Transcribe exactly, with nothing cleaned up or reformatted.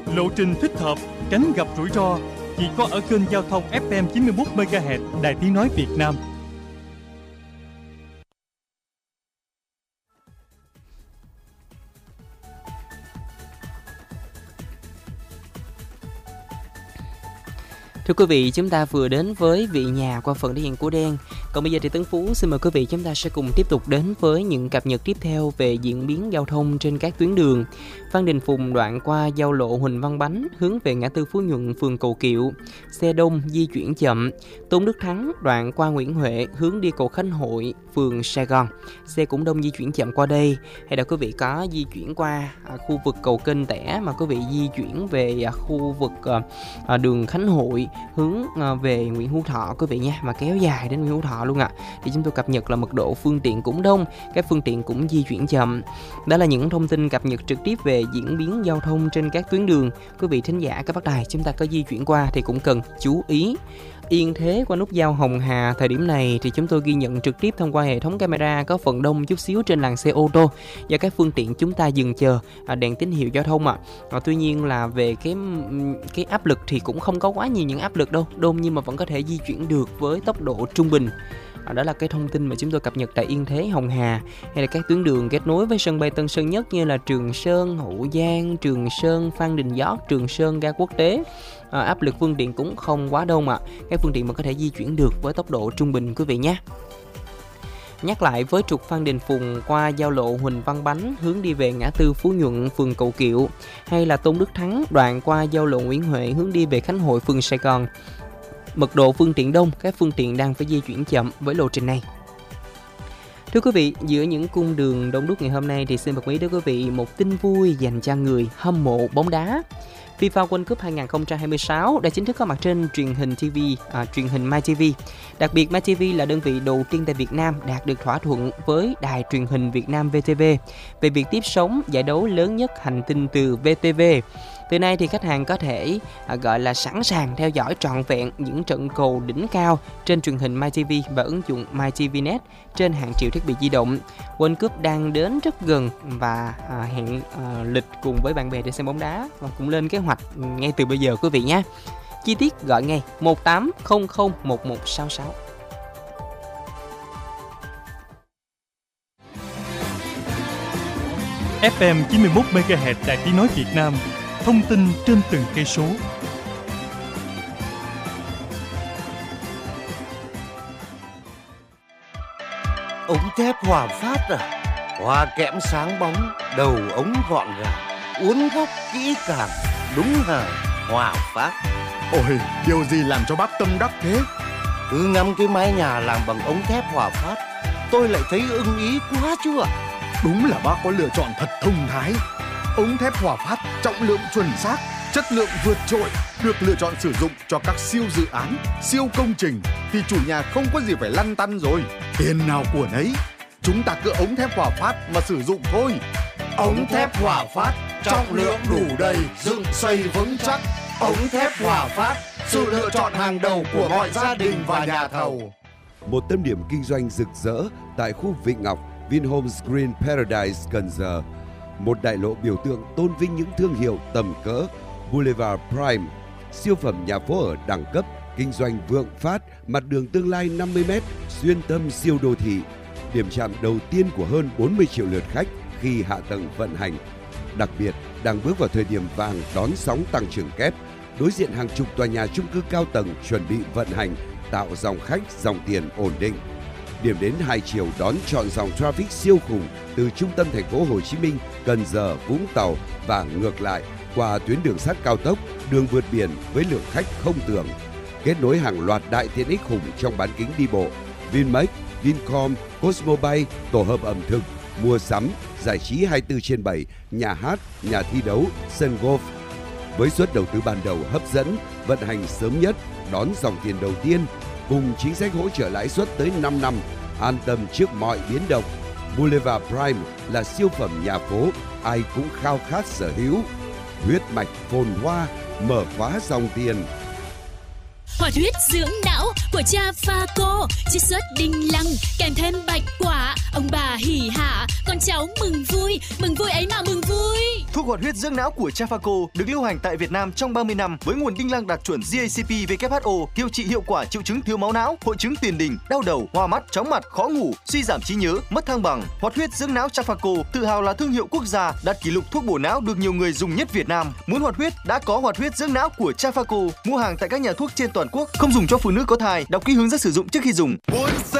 lộ trình thích hợp, tránh gặp rủi ro. Chỉ có ở kênh giao thông ép em chín mươi mốt mê ga héc Đài Tiếng nói Việt Nam. Thưa quý vị, chúng ta vừa đến với Vị Nhà qua phần thể hiện của Đen. Còn bây giờ thì Tấn Phú xin mời quý vị chúng ta sẽ cùng tiếp tục đến với những cập nhật tiếp theo về diễn biến giao thông trên các tuyến đường. Phan Đình Phùng đoạn qua giao lộ Huỳnh Văn Bánh hướng về ngã tư Phú Nhuận, phường Cầu Kiệu, xe đông di chuyển chậm. Tôn Đức Thắng đoạn qua Nguyễn Huệ hướng đi cầu Khánh Hội, phường Sài Gòn, xe cũng đông di chuyển chậm qua đây. Hay là quý vị có di chuyển qua à, khu vực cầu Kênh Tẻ mà quý vị di chuyển về à, khu vực à, đường Khánh Hội hướng à, về Nguyễn Hữu Thọ quý vị nha, mà kéo dài đến Nguyễn Hữu Thọ luôn ạ. À. Thì chúng tôi cập nhật là mật độ phương tiện cũng đông, các phương tiện cũng di chuyển chậm. Đó là những thông tin cập nhật trực tiếp về diễn biến giao thông trên các tuyến đường. Quý vị thính giả các bác đài chúng ta có di chuyển qua thì cũng cần chú ý. Yên Thế qua nút giao Hồng Hà thời điểm này thì chúng tôi ghi nhận trực tiếp thông qua hệ thống camera có phần đông chút xíu trên làn xe ô tô và các phương tiện chúng ta dừng chờ đèn tín hiệu giao thông ạ. À. Tuy nhiên là về cái cái áp lực thì cũng không có quá nhiều những áp lực đâu, đông nhưng mà vẫn có thể di chuyển được với tốc độ trung bình. À, đó là cái thông tin mà chúng tôi cập nhật tại Yên Thế, Hồng Hà hay là các tuyến đường kết nối với sân bay Tân Sơn Nhất như là Trường Sơn, Hậu Giang, Trường Sơn, Phan Đình Giót, Trường Sơn, ga quốc tế. À, áp lực phương tiện cũng không quá đông ạ. À. Các phương tiện mà có thể di chuyển được với tốc độ trung bình quý vị nhé. Nhắc lại với trục Phan Đình Phùng qua giao lộ Huỳnh Văn Bánh hướng đi về ngã tư Phú Nhuận, phường Cầu Kiệu, hay là Tôn Đức Thắng đoạn qua giao lộ Nguyễn Huệ hướng đi về Khánh Hội, phường Sài Gòn. Mật độ phương tiện đông, các phương tiện đang phải di chuyển chậm với lộ trình này. Thưa quý vị, giữa những cung đường đông đúc ngày hôm nay thì xin bật mí đến quý vị một tin vui dành cho người hâm mộ bóng đá. FIFA World Cup hai không hai sáu đã chính thức có mặt trên truyền hình ti vi, à, truyền hình MyTV. Đặc biệt MyTV là đơn vị đầu tiên tại Việt Nam đạt được thỏa thuận với đài truyền hình Việt Nam vê tê vê về việc tiếp sóng giải đấu lớn nhất hành tinh từ vê tê vê. Từ nay thì khách hàng có thể à, gọi là sẵn sàng theo dõi trọn vẹn những trận cầu đỉnh cao trên truyền hình MyTV và ứng dụng MyTVnet trên hàng triệu thiết bị di động. World Cup đang đến rất gần và à, hẹn à, lịch cùng với bạn bè để xem bóng đá và cũng lên kế hoạch ngay từ bây giờ quý vị nhé. Chi tiết gọi ngay một tám không không một một sáu sáu. ép em chín mươi mốt mê ga héc Đài Tiếng nói Việt Nam. Thông tin trên từng cây số. Ống thép Hòa Phát à? Hoa kẽm sáng bóng, đầu ống gọn gàng, uốn góc kỹ càng, đúng hàng Hòa Phát. Ôi, điều gì làm cho bác tâm đắc thế? Cứ ngắm cái mái nhà làm bằng ống thép Hòa Phát, tôi lại thấy ưng ý quá chứ ạ. Đúng là bác có lựa chọn thật thông thái. Ống thép Hòa Phát trọng lượng chuẩn xác, chất lượng vượt trội, được lựa chọn sử dụng cho các siêu dự án, siêu công trình thì chủ nhà không có gì phải lăn tăn rồi. Tiền nào của nấy, chúng ta cứ ống thép Hòa Phát mà sử dụng thôi. Ống thép Hòa Phát, trọng lượng đủ đầy, dựng xây vững chắc. Ống thép Hòa Phát, sự lựa chọn hàng đầu của mọi gia đình và nhà thầu. Một tâm điểm kinh doanh rực rỡ tại khu Vịnh Ngọc, Vinhomes Green Paradise, Cần Giờ. Một đại lộ biểu tượng tôn vinh những thương hiệu tầm cỡ. Boulevard Prime, siêu phẩm nhà phố ở đẳng cấp, kinh doanh vượng phát, mặt đường tương lai năm mươi mét, xuyên tâm siêu đô thị. Điểm chạm đầu tiên của hơn bốn mươi triệu lượt khách khi hạ tầng vận hành. Đặc biệt, đang bước vào thời điểm vàng đón sóng tăng trưởng kép, đối diện hàng chục tòa nhà chung cư cao tầng chuẩn bị vận hành, tạo dòng khách, dòng tiền ổn định. Điểm đến hai chiều đón trọn dòng traffic siêu khủng từ trung tâm thành phố Hồ Chí Minh, Cần Giờ, Vũng Tàu và ngược lại qua tuyến đường sắt cao tốc, đường vượt biển với lượng khách không tưởng. Kết nối hàng loạt đại tiện ích khủng trong bán kính đi bộ, Vinmec, Vincom, Cosmobay, tổ hợp ẩm thực, mua sắm, giải trí hai mươi bốn trên bảy, nhà hát, nhà thi đấu, sân golf. Với suất đầu tư ban đầu hấp dẫn, vận hành sớm nhất, đón dòng tiền đầu tiên, cùng chính sách hỗ trợ lãi suất tới năm năm, an tâm trước mọi biến động. Boulevard Prime là siêu phẩm nhà phố, ai cũng khao khát sở hữu. Huyết mạch phồn hoa, mở khóa dòng tiền. Hoạt huyết dưỡng não, của cha Phaco, chiết xuất đinh lăng kèm thêm bạch quả, ông bà hỉ hả, con cháu mừng vui, mừng vui ấy mà mừng vui. Thuốc hoạt huyết dưỡng não của cha Phaco được lưu hành tại Việt Nam trong ba mươi năm với nguồn đinh lăng đạt chuẩn giê a xê pê vê kép hát o, điều trị hiệu quả triệu chứng thiếu máu não, hội chứng tiền đình, đau đầu, hoa mắt, chóng mặt, khó ngủ, suy giảm trí nhớ, mất thăng bằng. Hoạt huyết dưỡng não cha Phaco tự hào là thương hiệu quốc gia, đạt kỷ lục thuốc bổ não được nhiều người dùng nhất Việt Nam. Muốn hoạt huyết đã có hoạt huyết dưỡng não của cha Phaco. Mua hàng tại các nhà thuốc trên toàn quốc. Không dùng cho phụ nữ có thai. Đọc kỹ hướng dẫn sử dụng trước khi dùng. Bốn C